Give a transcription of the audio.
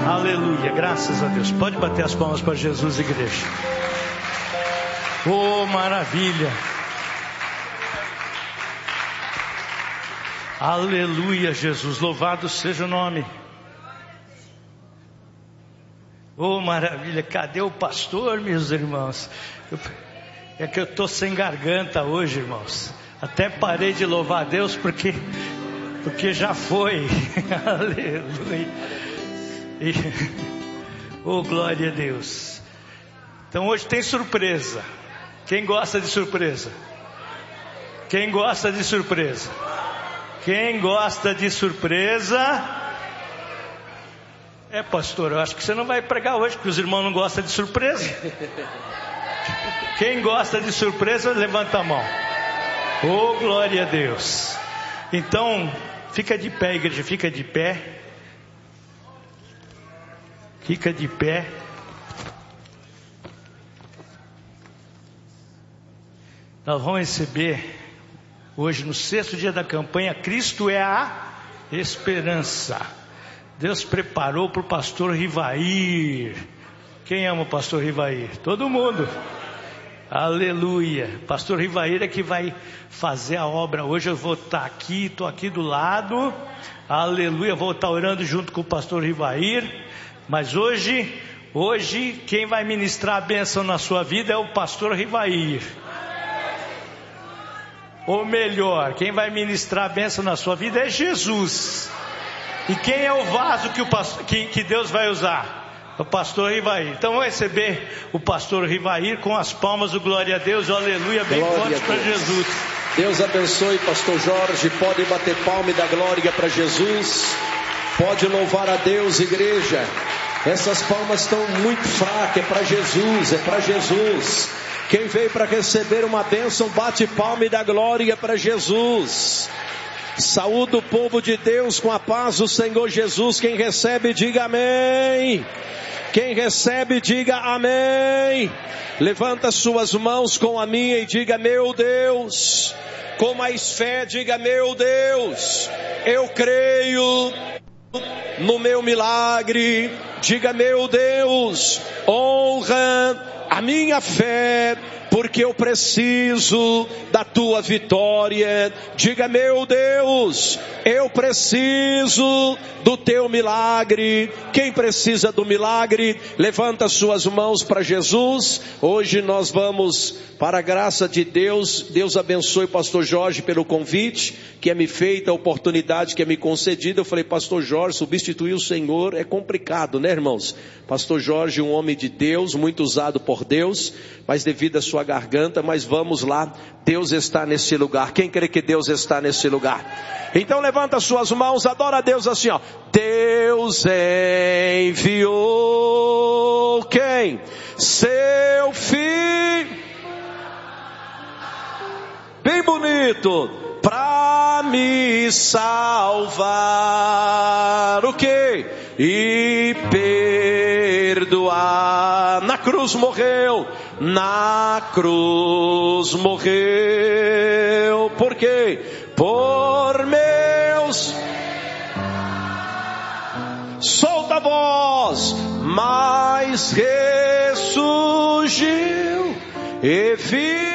Aleluia, graças a Deus. Pode bater as palmas para Jesus, igreja. Oh, maravilha. Aleluia, Jesus, louvado seja o nome. Oh, maravilha, cadê o pastor, meus irmãos? É que eu estou sem garganta hoje, irmãos. Até parei de louvar a Deus porque já foi. Aleluia. Oh, glória a Deus. Então hoje tem surpresa. Quem gosta de surpresa? Quem gosta de surpresa? Quem gosta de surpresa? Pastor, eu acho que você não vai pregar hoje, porque os irmãos não gostam de surpresa. Quem gosta de surpresa, levanta a mão. Oh, glória a Deus. Então, fica de pé, igreja, fica de pé. Fica de pé. Nós vamos receber hoje, no 6º dia da campanha, Cristo é a esperança. Deus preparou para o pastor Rivair. Quem ama o pastor Rivair? Todo mundo. Aleluia. Pastor Rivair é que vai fazer a obra. Hoje eu vou estar aqui, estou aqui do lado. Aleluia, vou estar orando junto com o pastor Rivair. Mas hoje quem vai ministrar a bênção na sua vida é o pastor Rivair. Ou melhor, quem vai ministrar a bênção na sua vida é Jesus. E quem é o vaso que Deus vai usar? O pastor Rivair. Então vamos receber o pastor Rivair com as palmas do glória a Deus, aleluia, bem forte para Jesus. Deus abençoe, pastor Jorge. Pode bater palma e dar glória para Jesus. Pode louvar a Deus, igreja. Essas palmas estão muito fracas, é para Jesus, é para Jesus. Quem veio para receber uma bênção, bate palma e dá glória para Jesus. Saúde o povo de Deus com a paz do Senhor Jesus. Quem recebe, diga amém. Quem recebe, diga amém. Levanta suas mãos com a minha e diga: meu Deus. Com mais fé, diga: meu Deus, eu creio no meu milagre. Diga: meu Deus, honra a minha fé, porque eu preciso da tua vitória. Diga: meu Deus, eu preciso do teu milagre. Quem precisa do milagre, levanta suas mãos para Jesus. Hoje nós vamos, para a graça de Deus. Deus abençoe o pastor Jorge pelo convite que é me feita, a oportunidade que é me concedida. Eu falei: pastor Jorge, substituir o Senhor é complicado, né, irmãos? Pastor Jorge, um homem de Deus, muito usado por Deus, mas devido à sua garganta. Mas vamos lá, Deus está nesse lugar. Quem crê que Deus está nesse lugar? Então levanta suas mãos, adora a Deus assim, ó. Deus enviou quem? Seu filho, bem bonito, para me salvar. O quê? E perdoar. Na cruz morreu. Na cruz morreu. Por quê? Por meus. Solta a voz. Mas ressurgiu e viu.